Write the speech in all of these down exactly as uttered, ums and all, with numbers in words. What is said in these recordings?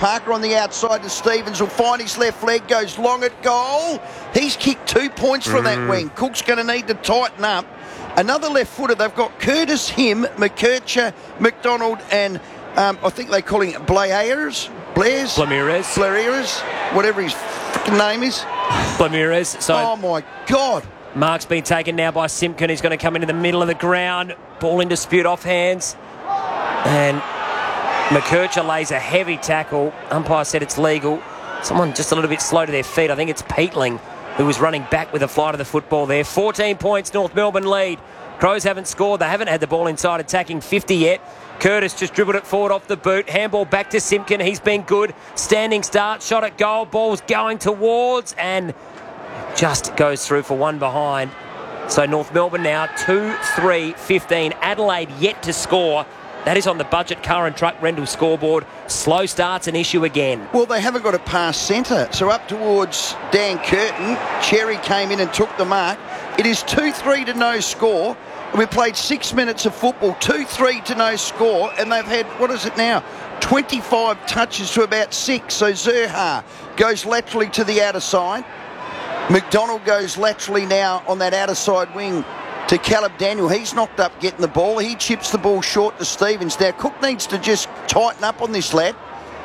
Parker on the outside to Stevens. Will find his left leg, goes long at goal. He's kicked two points from mm. that wing. Cook's going to need to tighten up. Another left footer. They've got Curtis, him, McKercher, McDonald, and um, I think they call him Blaires. Blaires? Blamirez. Blaires. Whatever his fucking name is. Blamirez. So oh my God. Mark's been taken now by Simpkin. He's going to come into the middle of the ground. Ball in dispute off hands. And McKercher lays a heavy tackle. Umpire said it's legal. Someone just a little bit slow to their feet. I think it's Peatling who was running back with a flight of the football there. fourteen points, North Melbourne lead. Crows haven't scored. They haven't had the ball inside attacking fifty yet. Curtis just dribbled it forward off the boot. Handball back to Simpkin. He's been good. Standing start. Shot at goal. Ball's going towards and just goes through for one behind. So North Melbourne now two three fifteen. Adelaide yet to score. That is on the budget car and truck rental scoreboard. Slow start's an issue again. Well, they haven't got a pass centre. So up towards Dan Curtin. Cherry came in and took the mark. It is two three to no score. We played six minutes of football. two three to no score. And they've had, what is it now? twenty-five touches to about six. So Zerha goes laterally to the outer side. McDonald goes laterally now on that outer side wing to Caleb Daniel. He's knocked up getting the ball. He chips the ball short to Stevens. Now, Cook needs to just tighten up on this lad.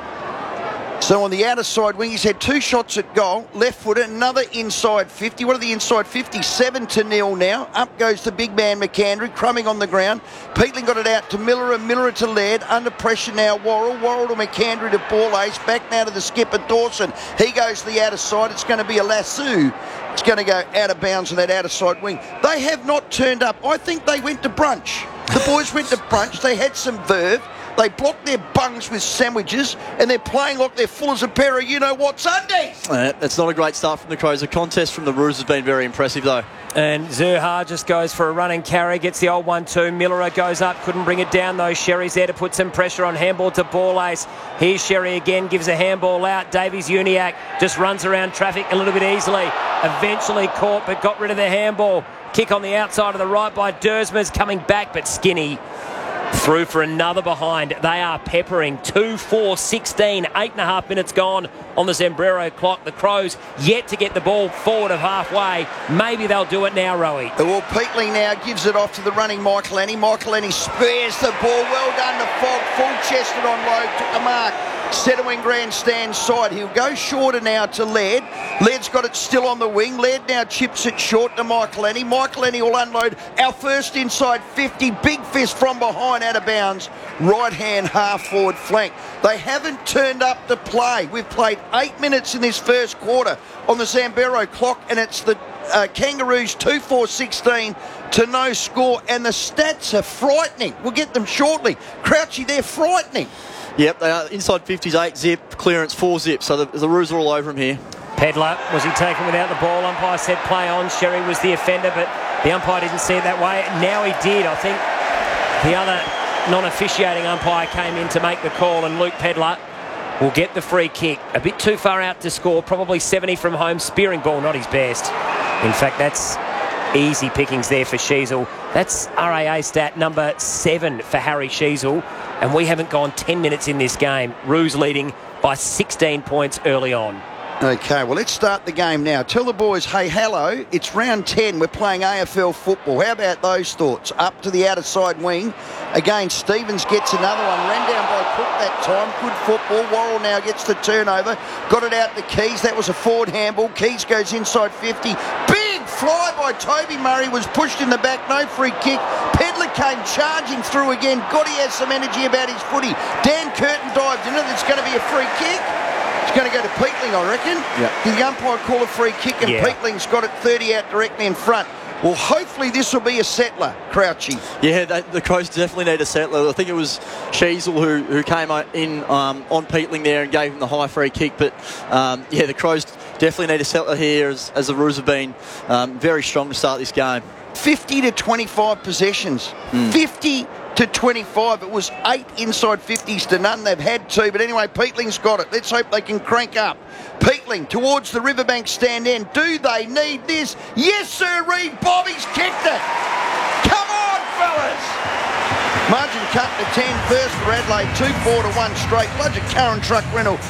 So on the outer side wing, he's had two shots at goal. Left footer, another inside fifty. What are the inside fifty? Seven to nil now. Up goes the big man McAndrew, crumbing on the ground. Peatling got it out to Miller and Miller to Laird. Under pressure now, Worrell. Worrell to McAndrew to Ball Ace. Back now to the skipper, Dawson. He goes to the outer side. It's going to be a lasso. It's going to go out of bounds on that outer side wing. They have not turned up. I think they went to brunch. The boys went to brunch. They had some verve. They blocked their bungs with sandwiches, and they're playing like they're full as a pair of you-know-what Sundays. Uh, that's not a great start from the Crows. The contest from the Roos has been very impressive, though. And Zerha just goes for a run and carry, gets the old one two. Miller goes up, couldn't bring it down though. Sherry's there to put some pressure on. Handball to Ball Ace. Here's Sherry again, gives a handball out. Davies Uniac just runs around traffic a little bit easily. Eventually caught, but got rid of the handball. Kick on the outside of the right by Dersmer's coming back, but Skinny through for another behind. They are peppering. two four sixteen. Eight and a half minutes gone on the Zambrero clock. The Crows yet to get the ball forward of halfway. Maybe they'll do it now, Rowie. Well, Peatling now gives it off to the running Michael Annie. Michael Annie spares the ball. Well done to Fogg. Full-chested on low. Took the mark. Settling grandstand side. He'll go shorter now to Laird. Laird's got it still on the wing. Laird now chips it short to Michael Annie. Michael Annie will unload our first inside fifty. Big fist from behind, out of bounds. Right hand half forward flank. They haven't turned up to play. We've played eight minutes in this first quarter on the Zambero clock, and it's the uh, Kangaroos two four sixteen to no score, and the stats are frightening. We'll get them shortly. Crouchy, they're frightening. Yep, they are inside fifties, eight zip, clearance four zip, so the, the Roos are all over him here. Pedler, was he taken without the ball? Umpire said play on. Sherry was the offender, but the umpire didn't see it that way. Now he did. I think the other non-officiating umpire came in to make the call, and Luke Pedler will get the free kick. A bit too far out to score, probably seventy from home. Spearing ball, not his best. In fact, that's easy pickings there for Sheasel. That's R A A stat number seven for Harry Sheasel, and we haven't gone ten minutes in this game. Roos leading by sixteen points early on. Okay, well, let's start the game now. Tell the boys, hey, hello, it's round ten. We're playing A F L football. How about those thoughts? Up to the outer side wing. Again, Stevens gets another one. Ran down by Cook that time. Good football. Worrell now gets the turnover. Got it out to Keys. That was a forward handball. Keys goes inside fifty. Big fly by Toby Murray. Was pushed in the back. No free kick. Pedler came charging through again. God, he has some energy about his footy. Dan Curtin dived in it. It's going to be a free kick. It's going to go to Peatling, I reckon. Yep. The umpire call a free kick, and yeah. Peatling's got it thirty out directly in front. Well, hopefully this will be a settler, Crouchy. Yeah, they, the Crows definitely need a settler. I think it was Sheasel who, who came in um, on Peatling there and gave him the high free kick. But, um, yeah, the Crows definitely need a settler here, as, as the Roos have been um, very strong to start this game. fifty to twenty-five possessions. Mm. fifty to twenty-five. It was eight inside fifties to none. They've had two, but anyway, Peatling's got it. Let's hope they can crank up. Peatling towards the Riverbank stand end. Do they need this? Yes, sir, Reed. Bobby's kicked it. Come on, fellas. Margin cut to ten. First for Adelaide. two four to one straight. Budget car and truck rental.